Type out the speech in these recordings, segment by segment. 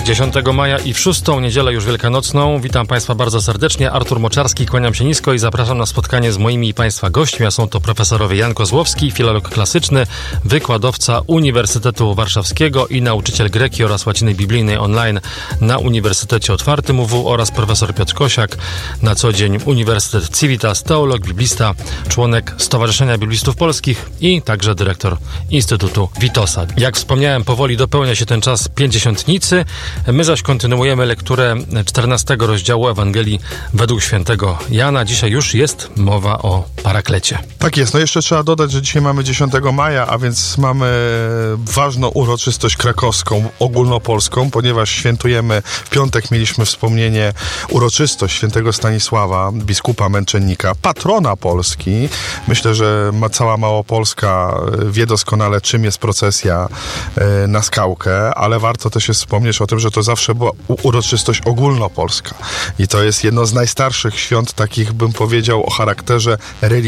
10 maja i w 6. niedzielę już wielkanocną. Witam Państwa bardzo serdecznie. Artur Moczarski, kłaniam się nisko i zapraszam na spotkanie z moimi i Państwa gośćmi, a są to profesorowie Jan Kozłowski, filolog klasyczny, wykładowca Uniwersytetu Warszawskiego i nauczyciel greki oraz łaciny biblijnej online na Uniwersytecie Otwartym UW oraz profesor Piotr Kosiak, na co dzień Uniwersytet Civitas, teolog, biblista, członek Stowarzyszenia Biblistów Polskich i także dyrektor Instytutu Witosa. Jak wspomniałem, powoli dopełnia się ten czas pięćdziesiątnicy. My zaś kontynuujemy lekturę 14 rozdziału Ewangelii według świętego Jana. Dzisiaj już jest mowa o Paraklecie. Tak jest. No jeszcze trzeba dodać, że dzisiaj mamy 10 maja, a więc mamy ważną uroczystość krakowską, ogólnopolską, ponieważ świętujemy, w piątek mieliśmy wspomnienie, uroczystość świętego Stanisława, biskupa męczennika, patrona Polski. Myślę, że cała Małopolska wie doskonale, czym jest procesja na Skałkę, ale warto też jest wspomnieć o tym, że to zawsze była uroczystość ogólnopolska. I to jest jedno z najstarszych świąt, takich bym powiedział o charakterze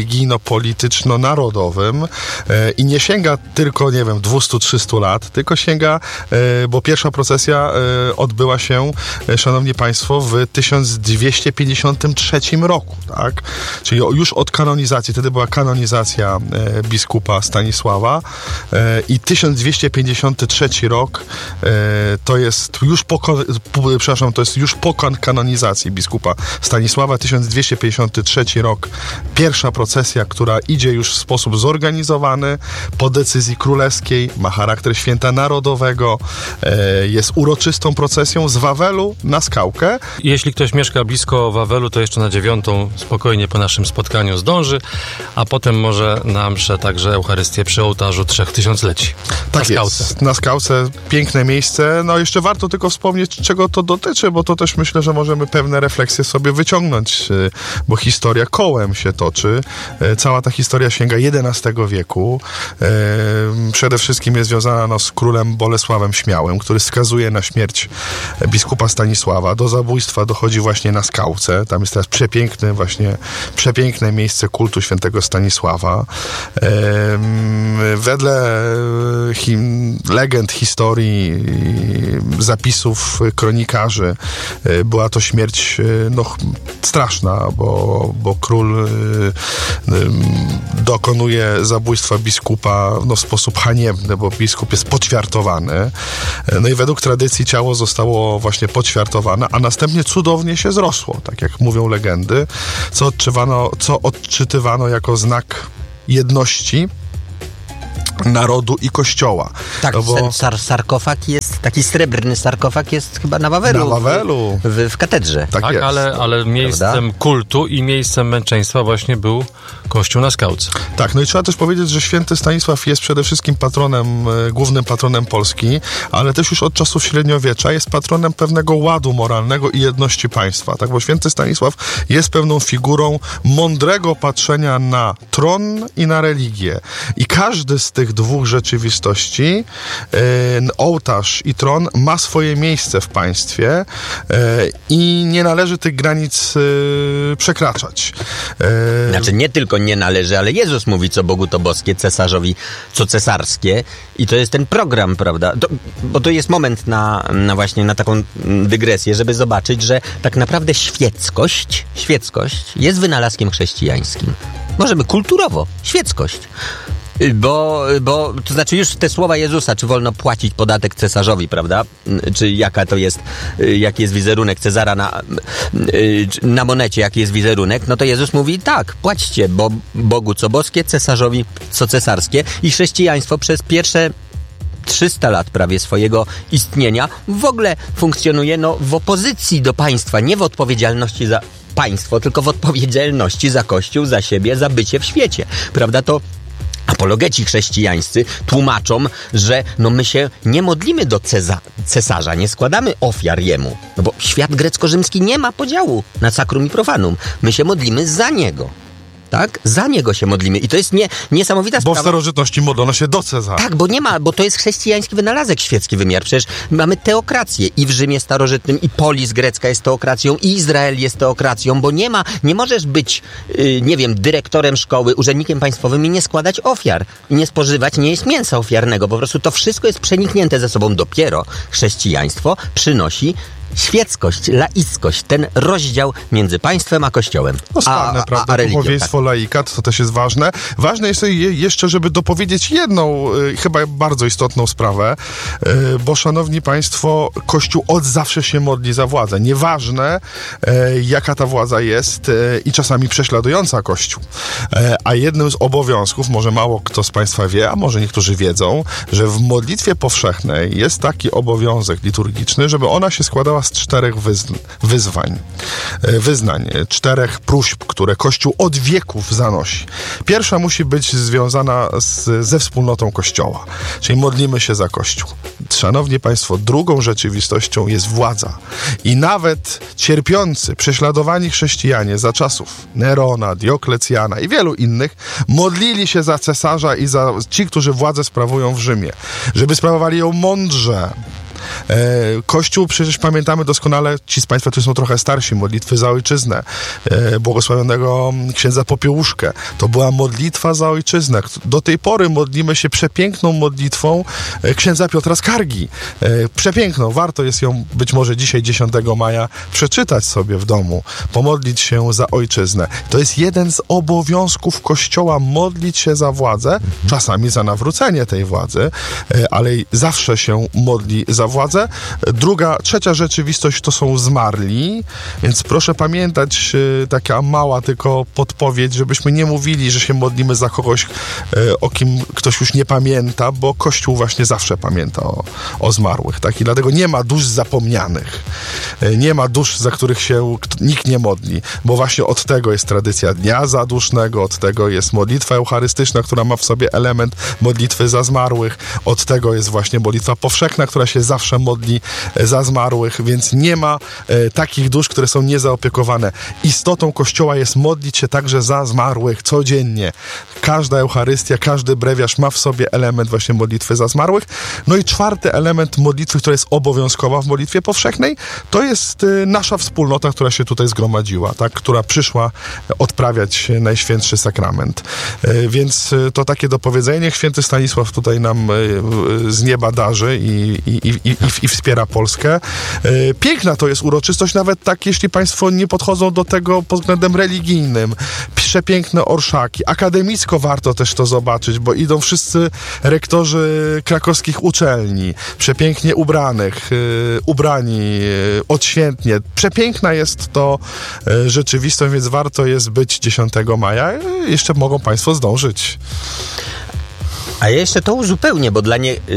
religijno-polityczno-narodowym i nie sięga tylko, 200-300 lat, tylko sięga, bo pierwsza procesja odbyła się, szanowni państwo, w 1253 roku, tak? Czyli już od kanonizacji, wtedy była kanonizacja biskupa Stanisława i 1253 rok to jest już po kanonizacji biskupa Stanisława. 1253 rok, pierwsza procesja, która idzie już w sposób zorganizowany, po decyzji królewskiej, ma charakter święta narodowego, jest uroczystą procesją z Wawelu na Skałkę. Jeśli ktoś mieszka blisko Wawelu, to jeszcze na 9 spokojnie po naszym spotkaniu zdąży, a potem może na mszę także Eucharystię przy ołtarzu 3000-leci. Tak jest, na Skałce, piękne miejsce. No jeszcze warto tylko wspomnieć, czego to dotyczy, bo to też myślę, że możemy pewne refleksje sobie wyciągnąć, bo historia kołem się toczy. Cała ta historia sięga XI wieku. Przede wszystkim jest związana z królem Bolesławem Śmiałym, który skazuje na śmierć biskupa Stanisława. Do zabójstwa dochodzi właśnie na Skałce. Tam jest teraz przepiękne miejsce kultu świętego Stanisława. Wedle legend, historii, zapisów kronikarzy była to śmierć straszna, bo król dokonuje zabójstwa biskupa w sposób haniebny, bo biskup jest poćwiartowany. No i według tradycji ciało zostało właśnie poćwiartowane, a następnie cudownie się zrosło, tak jak mówią legendy, co odczytywano jako znak jedności narodu i kościoła. Tak, ten sarkofag jest, taki srebrny sarkofag jest chyba na Wawelu. W katedrze. Tak jest. Ale miejscem, prawda, kultu i miejscem męczeństwa właśnie był Kościół na Skałce. Tak, no i trzeba też powiedzieć, że święty Stanisław jest przede wszystkim głównym patronem Polski, ale też już od czasów średniowiecza jest patronem pewnego ładu moralnego i jedności państwa, tak, bo święty Stanisław jest pewną figurą mądrego patrzenia na tron i na religię. I każdy z tych dwóch rzeczywistości, ołtarz i tron, ma swoje miejsce w państwie i nie należy tych granic przekraczać. Znaczy nie tylko nie należy, ale Jezus mówi, co Bogu to boskie, cesarzowi co cesarskie, i to jest ten program, prawda? Bo to jest moment właśnie na taką dygresję, żeby zobaczyć, że tak naprawdę świeckość jest wynalazkiem chrześcijańskim. Możemy kulturowo, świeckość. Bo to znaczy już te słowa Jezusa, czy wolno płacić podatek cesarzowi, prawda? Czy jaki jest wizerunek Cezara na monecie, jaki jest wizerunek, no to Jezus mówi tak, płaćcie, bo Bogu co boskie, cesarzowi co cesarskie, i chrześcijaństwo przez pierwsze 300 lat prawie swojego istnienia w ogóle funkcjonuje w opozycji do państwa, nie w odpowiedzialności za państwo, tylko w odpowiedzialności za Kościół, za siebie, za bycie w świecie, prawda? To apologeci chrześcijańscy tłumaczą, że my się nie modlimy do cesarza, nie składamy ofiar jemu, bo świat grecko-rzymski nie ma podziału na sacrum i profanum. My się modlimy za niego. tak? Za niego się modlimy. I to jest niesamowita sprawa. Bo w starożytności modlono się do Cezara. Tak, bo to jest chrześcijański wynalazek, świecki wymiar. Przecież mamy teokrację i w Rzymie starożytnym, i polis grecka jest teokracją, i Izrael jest teokracją, bo nie możesz być, nie wiem, dyrektorem szkoły, urzędnikiem państwowym i nie składać ofiar. I nie jeść mięsa ofiarnego. Po prostu to wszystko jest przeniknięte ze sobą. Dopiero chrześcijaństwo przynosi świeckość, laickość, ten rozdział między państwem a kościołem, prawda? a religią. Duchowieństwo, laikat, to też jest ważne. Ważne jest jeszcze, żeby dopowiedzieć jedną, chyba bardzo istotną sprawę, bo szanowni państwo, Kościół od zawsze się modli za władzę. Nieważne, jaka ta władza jest i czasami prześladująca Kościół. A jednym z obowiązków, może mało kto z państwa wie, a może niektórzy wiedzą, że w modlitwie powszechnej jest taki obowiązek liturgiczny, żeby ona się składała z 4 wyznań, 4 próśb, które Kościół od wieków zanosi. Pierwsza musi być związana ze wspólnotą Kościoła, czyli modlimy się za Kościół. Szanowni państwo, drugą rzeczywistością jest władza. I nawet cierpiący, prześladowani chrześcijanie za czasów Nerona, Dioklecjana i wielu innych modlili się za cesarza i za ci, którzy władzę sprawują w Rzymie, żeby sprawowali ją mądrze. Kościół, przecież pamiętamy doskonale, ci z państwa, którzy są trochę starsi, modlitwy za ojczyznę, błogosławionego księdza Popiełuszkę. To była modlitwa za ojczyznę. Do tej pory modlimy się przepiękną modlitwą księdza Piotra Skargi. Przepiękną. Warto jest ją być może dzisiaj, 10 maja, przeczytać sobie w domu. Pomodlić się za ojczyznę. To jest jeden z obowiązków Kościoła, modlić się za władzę, czasami za nawrócenie tej władzy, ale zawsze się modli za władzę. Trzecia rzeczywistość to są zmarli, więc proszę pamiętać, taka mała tylko podpowiedź, żebyśmy nie mówili, że się modlimy za kogoś, o kim ktoś już nie pamięta, bo Kościół właśnie zawsze pamięta o zmarłych, tak? I dlatego nie ma dusz zapomnianych. Nie ma dusz, za których się nikt nie modli, bo właśnie od tego jest tradycja Dnia Zadusznego, od tego jest modlitwa eucharystyczna, która ma w sobie element modlitwy za zmarłych, od tego jest właśnie modlitwa powszechna, która się zawsze modli za zmarłych, więc nie ma takich dusz, które są niezaopiekowane. Istotą Kościoła jest modlić się także za zmarłych codziennie. Każda Eucharystia, każdy brewiarz ma w sobie element właśnie modlitwy za zmarłych. No i 4. element modlitwy, która jest obowiązkowa w modlitwie powszechnej, to jest nasza wspólnota, która się tutaj zgromadziła, tak? Która przyszła odprawiać Najświętszy Sakrament. Więc to takie dopowiedzenie. Niech święty Stanisław tutaj nam z nieba darzy i wspiera Polskę. Piękna to jest uroczystość, nawet tak, jeśli państwo nie podchodzą do tego pod względem religijnym. Przepiękne orszaki. Akademicko warto też to zobaczyć, bo idą wszyscy rektorzy krakowskich uczelni, przepięknie ubrani, odświętnie. Przepiękna jest to rzeczywistość, więc warto jest być 10 maja. Jeszcze mogą państwo zdążyć. A ja jeszcze to uzupełnię, bo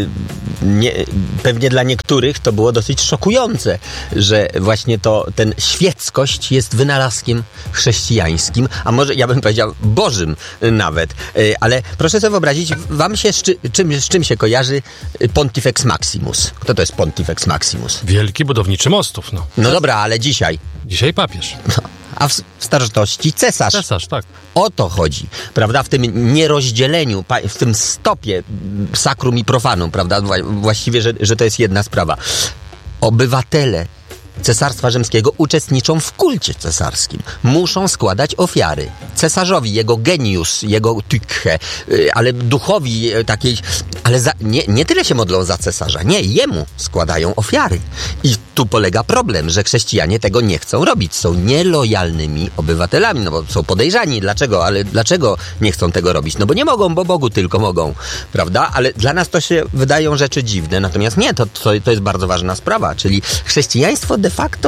pewnie dla niektórych to było dosyć szokujące, że właśnie ten świeckość jest wynalazkiem chrześcijańskim, a może ja bym powiedział Bożym nawet. Ale proszę sobie wyobrazić, wam się z czym się kojarzy Pontifex Maximus? Kto to jest Pontifex Maximus? Wielki budowniczy mostów, no. No dobra, ale dzisiaj? Dzisiaj papież. No. A w starożytności cesarz. Cesarz, tak. O to chodzi, prawda? W tym nierozdzieleniu, w tym stopie sacrum i profanum, prawda? Właściwie, że to jest jedna sprawa. Obywatele Cesarstwa Rzymskiego uczestniczą w kulcie cesarskim. Muszą składać ofiary. Cesarzowi, jego genius, jego tykche, ale duchowi takiej... Ale nie tyle się modlą za cesarza. Nie, jemu składają ofiary. I tu polega problem, że chrześcijanie tego nie chcą robić. Są nielojalnymi obywatelami, no bo są podejrzani. Dlaczego? Ale dlaczego nie chcą tego robić? No bo nie mogą, bo Bogu tylko mogą. Prawda? Ale dla nas to się wydają rzeczy dziwne. Natomiast nie, to jest bardzo ważna sprawa. Czyli chrześcijaństwo de facto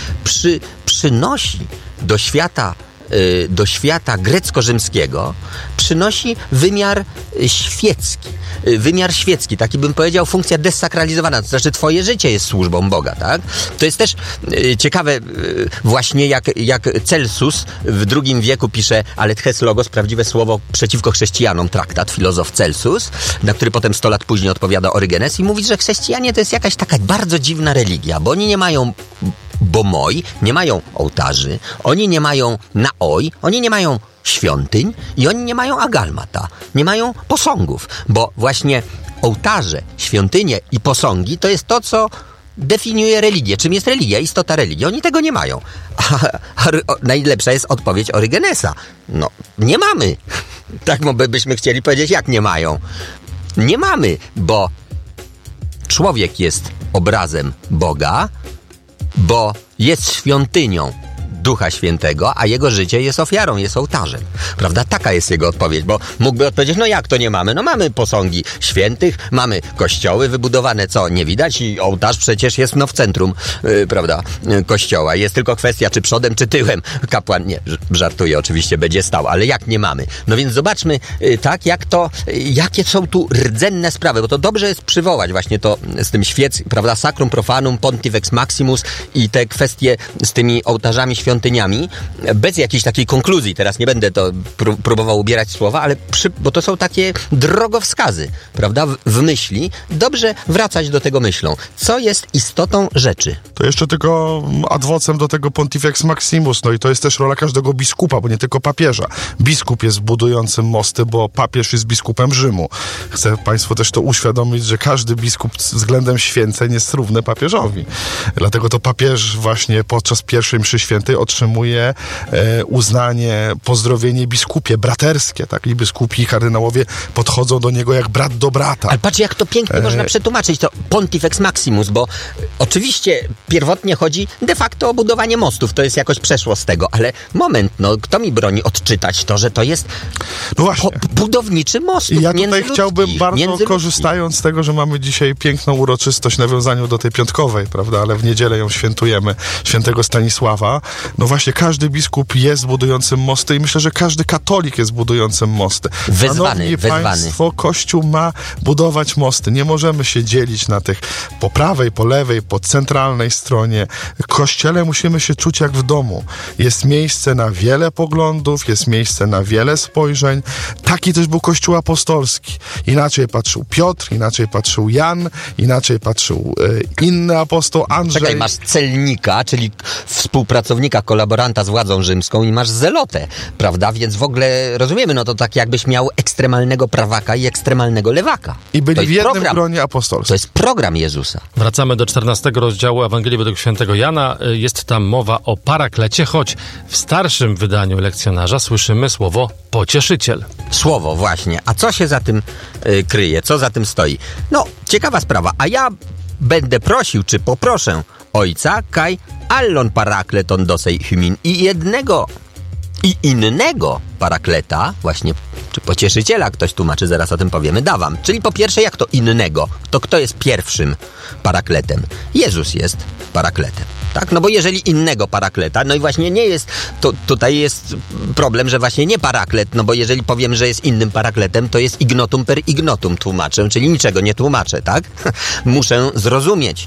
przynosi do świata grecko-rzymskiego przynosi wymiar świecki. Wymiar świecki, taki bym powiedział, funkcja desakralizowana, to znaczy twoje życie jest służbą Boga, tak? To jest też ciekawe właśnie jak Celsus w II wieku pisze Alethes Logos, prawdziwe słowo przeciwko chrześcijanom, traktat, filozof Celsus, na który potem 100 lat później odpowiada Orygenes i mówi, że chrześcijanie to jest jakaś taka bardzo dziwna religia, bo oni nie mają bo moi nie mają ołtarzy, oni nie mają naoi, oni nie mają świątyń i oni nie mają agalmata, nie mają posągów, bo właśnie ołtarze, świątynie i posągi to jest to, co definiuje religię. Czym jest religia? Istota religii. Oni tego nie mają. A najlepsza jest odpowiedź Orygenesa. No, nie mamy. Tak byśmy chcieli powiedzieć, jak nie mają. Nie mamy, bo człowiek jest obrazem Boga, bo jest świątynią Ducha Świętego, a jego życie jest ofiarą, jest ołtarzem. Prawda? Taka jest jego odpowiedź, bo mógłby odpowiedzieć, no jak to nie mamy? No mamy posągi świętych, mamy kościoły wybudowane, co nie widać i ołtarz przecież jest w centrum, prawda, kościoła. Jest tylko kwestia, czy przodem, czy tyłem kapłan, nie, żartuję, oczywiście będzie stał, ale jak nie mamy? No więc zobaczmy, tak, jakie są tu rdzenne sprawy, bo to dobrze jest przywołać właśnie to z tym prawda, Sacrum Profanum, Pontifex Maximus i te kwestie z tymi ołtarzami świątyniami, bez jakiejś takiej konkluzji. Teraz nie będę to próbował ubierać słowa, ale bo to są takie drogowskazy, prawda, w myśli. Dobrze wracać do tego myślą. Co jest istotą rzeczy? To jeszcze tylko ad vocem do tego Pontifex Maximus, no i to jest też rola każdego biskupa, bo nie tylko papieża. Biskup jest budującym mosty, bo papież jest biskupem Rzymu. Chcę Państwu też to uświadomić, że każdy biskup względem święceń jest równy papieżowi. Dlatego to papież właśnie podczas pierwszej mszy świętej otrzymuje uznanie, pozdrowienie biskupie, braterskie, tak? I biskupi i kardynałowie podchodzą do niego jak brat do brata. Ale patrz, jak to pięknie można przetłumaczyć, to Pontifex Maximus, bo oczywiście pierwotnie chodzi de facto o budowanie mostów, to jest jakoś przeszło z tego, ale moment, no kto mi broni odczytać to, że to jest budowniczy mostów międzyludzkich. Ja tutaj chciałbym bardzo, korzystając z tego, że mamy dzisiaj piękną uroczystość w nawiązaniu do tej piątkowej, prawda, ale w niedzielę ją świętujemy, świętego Stanisława. No właśnie, każdy biskup jest budującym mosty i myślę, że każdy katolik jest budującym mosty. Wezwany. Państwo, Kościół ma budować mosty. Nie możemy się dzielić na tych po prawej, po lewej, po centralnej stronie. W Kościele musimy się czuć jak w domu. Jest miejsce na wiele poglądów, jest miejsce na wiele spojrzeń. Taki też był Kościół apostolski. Inaczej patrzył Piotr, inaczej patrzył Jan, inaczej patrzył inny apostoł Andrzej. Czekaj, masz celnika, czyli współpracownika, kolaboranta z władzą rzymską i masz zelotę, prawda? Więc w ogóle rozumiemy, no to tak jakbyś miał ekstremalnego prawaka i ekstremalnego lewaka. I byli w jednym gronie apostolskim. To jest program Jezusa. Wracamy do 14 rozdziału Ewangelii według świętego Jana. Jest tam mowa o Paraklecie, choć w starszym wydaniu lekcjonarza słyszymy słowo pocieszyciel. Słowo, właśnie. A co się za tym kryje? Co za tym stoi? No, ciekawa sprawa. A ja będę prosił, czy poproszę Ojca, kaj allon parakleton dosej hymin i jednego i innego parakleta, właśnie, czy pocieszyciela, ktoś tłumaczy, zaraz o tym powiemy, dawam. Czyli po pierwsze, jak to innego? To kto jest pierwszym parakletem? Jezus jest parakletem. Tak? No bo jeżeli innego parakleta, no i właśnie nie jest, to tutaj jest problem, że właśnie nie paraklet, no bo jeżeli powiem, że jest innym parakletem, to jest ignotum per ignotum tłumaczę, czyli niczego nie tłumaczę, tak? Muszę zrozumieć